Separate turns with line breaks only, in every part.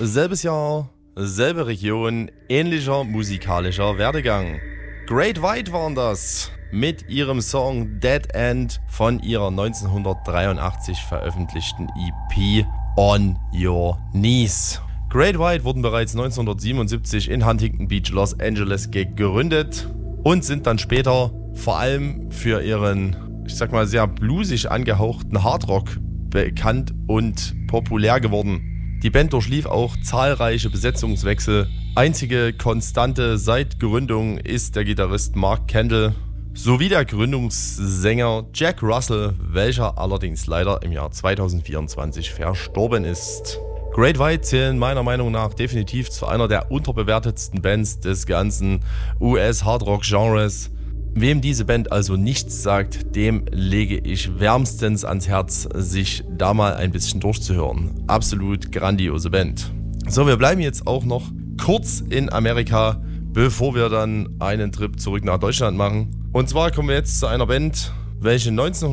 Selbes Jahr, selbe Region, ähnlicher musikalischer Werdegang. Great White waren das mit ihrem Song Dead End von ihrer 1983 veröffentlichten EP On Your Knees. Great White wurden bereits 1977 in Huntington Beach, Los Angeles gegründet und sind dann später vor allem für ihren, sehr bluesig angehauchten Hardrock bekannt und populär geworden. Die Band durchlief auch zahlreiche Besetzungswechsel. Einzige Konstante seit Gründung ist der Gitarrist Mark Kendall sowie der Gründungssänger Jack Russell, welcher allerdings leider im Jahr 2024 verstorben ist. Great White zählen meiner Meinung nach definitiv zu einer der unterbewertetsten Bands des ganzen US-Hardrock-Genres. Wem diese Band also nichts sagt, dem lege ich wärmstens ans Herz, sich da mal ein bisschen durchzuhören. Absolut grandiose Band. So, wir bleiben jetzt auch noch kurz in Amerika, bevor wir dann einen Trip zurück nach Deutschland machen. Und zwar kommen wir jetzt zu einer Band, welche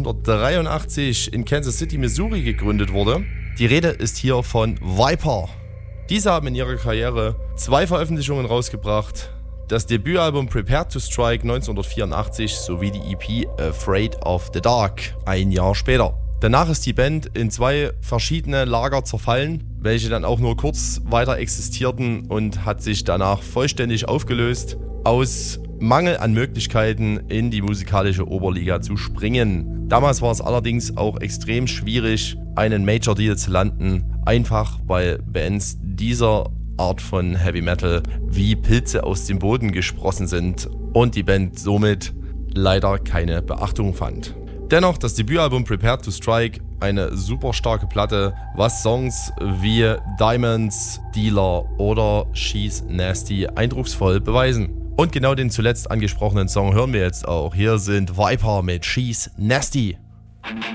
1983 in Kansas City, Missouri gegründet wurde. Die Rede ist hier von Viper. Diese haben in ihrer Karriere 2 Veröffentlichungen rausgebracht. Das Debütalbum Prepared to Strike 1984 sowie die EP Afraid of the Dark ein Jahr später. Danach ist die Band in 2 verschiedene Lager zerfallen, welche dann auch nur kurz weiter existierten und hat sich danach vollständig aufgelöst, aus Mangel an Möglichkeiten in die musikalische Oberliga zu springen. Damals war es allerdings auch extrem schwierig, einen Major Deal zu landen, einfach weil Bands dieser Art von Heavy Metal wie Pilze aus dem Boden gesprossen sind und die Band somit leider keine Beachtung fand. Dennoch das Debütalbum Prepared to Strike, eine super starke Platte, was Songs wie Diamonds, Dealer oder She's Nasty eindrucksvoll beweisen. Und genau den zuletzt angesprochenen Song hören wir jetzt auch. Hier sind Viper mit She's Nasty.